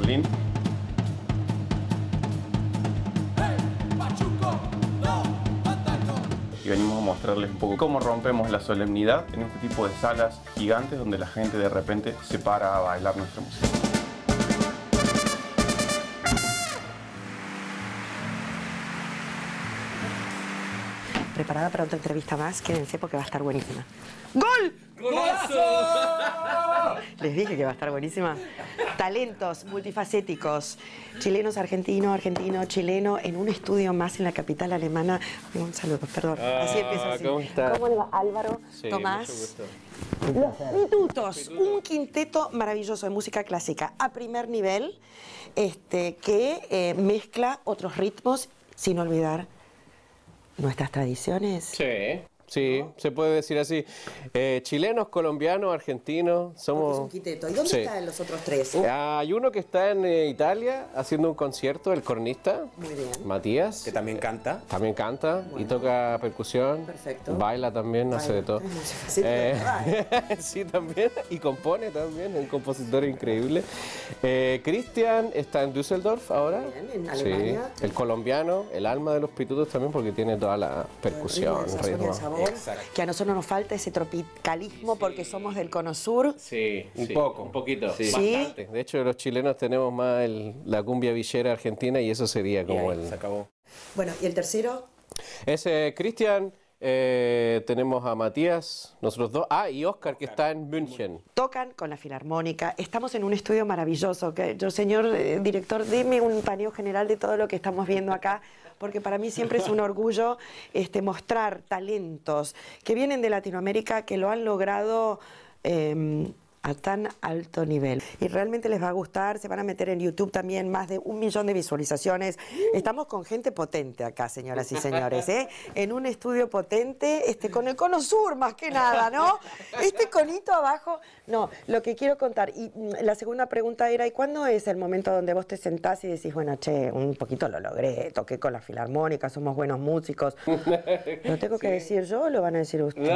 violín. Y venimos a mostrarles un poco cómo rompemos la solemnidad en este tipo de salas gigantes donde la gente de repente se para a bailar nuestra música. Preparada para otra entrevista más, quédense porque va a estar buenísima. ¡Gol! ¡Golazo! Les dije que va a estar buenísima. Talentos multifacéticos, chilenos, argentino, chileno, en un estudio más en la capital alemana. Un saludo, perdón. Así empiezo así. ¿Cómo está? ¿Cómo le va? Álvaro, Sí, Tomás. mucho gusto. Los Pitutos, un quinteto maravilloso de música clásica a primer nivel, que mezcla otros ritmos, sin olvidar nuestras tradiciones. Sí, sí, se puede decir así. Chilenos, colombianos, argentinos, Porque somos... es un quinteto. ¿Y dónde Sí. están los otros tres? Hay uno que está en Italia haciendo un concierto, el cornista, Muy bien. Matías. Que también canta. También canta y toca percusión. Perfecto. Baila también, hace de todo. Es muy fácil. Sí, también. Y compone también, es un compositor increíble. Cristian está en Düsseldorf ahora. Bien, en Alemania. Sí. El colombiano, el alma de los pitutos también porque tiene toda la percusión, El ritmo, el sabor, Exacto. que a nosotros nos falta ese tropicalismo porque somos del Cono Sur. Sí, Un poco. un poquito, Sí. bastante. De hecho, los chilenos tenemos más la cumbia villera argentina y eso sería como Y ahí se acabó. Bueno, y el tercero, Ese Cristian, tenemos a Matías, nosotros dos. Ah, y Oscar, que está en München. tocan con la Filarmónica. Estamos en un estudio maravilloso. Que yo, señor director, deme un paneo general de todo lo que estamos viendo acá, porque para mí siempre es un orgullo mostrar talentos que vienen de Latinoamérica, que lo han logrado a tan alto nivel. Y realmente les va a gustar, se van a meter en YouTube también, más de 1 millón de visualizaciones. Estamos con gente potente acá, señoras y señores, ¿eh? En un estudio potente, con el Cono Sur más que nada, ¿no? Este conito abajo. No, lo que quiero contar, y la segunda pregunta era, ¿y cuándo es el momento donde vos te sentás y decís, bueno, che, un poquito lo logré, toqué con la Filarmónica, somos buenos músicos? ¿Lo tengo que decir yo o lo van a decir ustedes?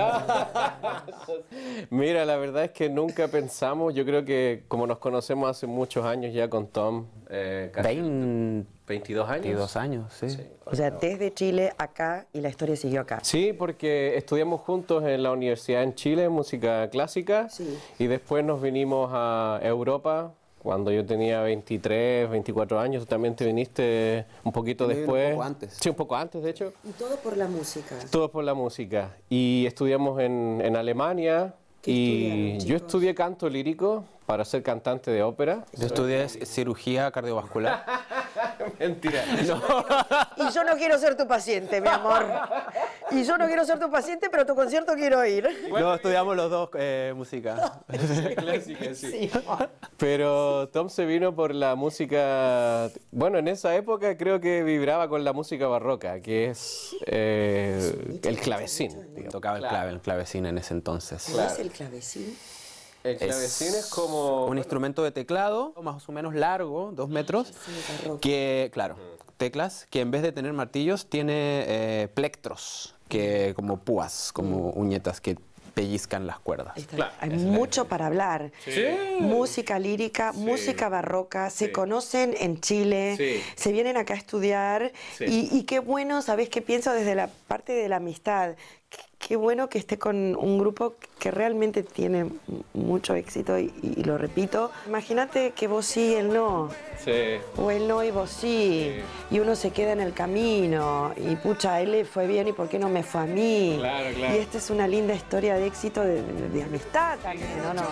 Mira, la verdad es que nunca pensamos, yo creo que como nos conocemos hace muchos años ya con Tom, casi 22 años. 22 años, sí. O sea, desde Chile acá y la historia siguió acá. Sí, porque estudiamos juntos en la universidad en Chile, música clásica, Sí. y después nos vinimos a Europa cuando yo tenía 23, 24 años. Tú también te viniste un poquito Me vine un después. poco antes. Sí, un poco antes, de hecho. Y todo por la música. Todo por la música. Y estudiamos en Alemania. ¿Qué Y estudiaron, yo chicos? estudié canto lírico para ser cantante de ópera. Yo estudié cirugía cardiovascular. Mentira. Y yo no quiero ser tu paciente, mi amor. Y yo no quiero ser tu paciente, pero a tu concierto quiero ir. No, estudiamos los dos música. Clásica, sí. Sí. Pero Tom se vino por la música. Bueno, en esa época creo que vibraba con la música barroca, que es el clavecín. digamos. Tocaba el clavecín en ese entonces. ¿Qué es el clavecín? El clavecín es como un instrumento de teclado más o menos largo, 2 metros, Sí, barroco. que, claro, teclas, que en vez de tener martillos tiene plectros, que como púas, como uñetas que pellizcan las cuerdas. Está- Hay mucho para hablar. Música lírica, música barroca, se conocen en Chile, Sí. se vienen acá a estudiar y qué bueno, ¿sabés qué pienso desde la parte de la amistad? Qué bueno que esté con un grupo que realmente tiene mucho éxito y lo repito. Imagínate que vos sí, él no. Sí. O él no y vos sí. Y uno se queda en el camino. Y pucha, a él le fue bien y ¿por qué no me fue a mí? Claro, claro. Y esta es una linda historia de éxito de amistad también, ¿no? No.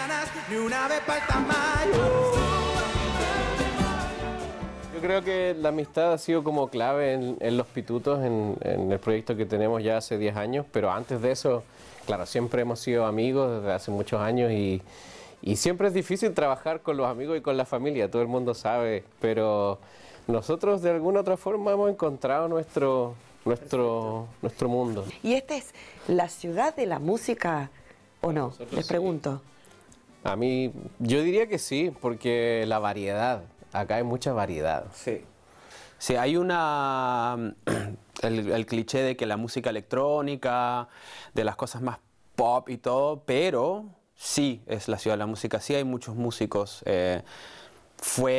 Yo creo que la amistad ha sido como clave en los pitutos, en el proyecto que tenemos ya hace 10 años, pero antes de eso, claro, siempre hemos sido amigos desde hace muchos años y siempre es difícil trabajar con los amigos y con la familia, todo el mundo sabe, pero nosotros de alguna otra forma hemos encontrado nuestro mundo. ¿Y esta es la ciudad de la música o no? Nosotros Les sí. pregunto. A mí, yo diría que sí, porque la variedad, acá hay mucha variedad. Sí. Sí, hay el cliché de que la música electrónica, de las cosas más pop y todo, pero sí es la ciudad de la música, sí hay muchos músicos. Fue